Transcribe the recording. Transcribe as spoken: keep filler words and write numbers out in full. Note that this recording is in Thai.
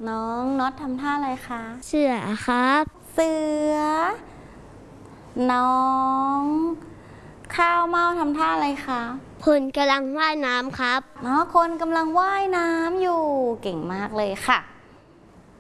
น้องน็อตทำท่าอะไรคะเสือครับเสือน้องข้าวเม่าทำท่าอะไรคะคนกำลังว่ายน้ำครับอ๋อคนกำลังว่ายน้ำอยู่เก่งมากเลยค่ะ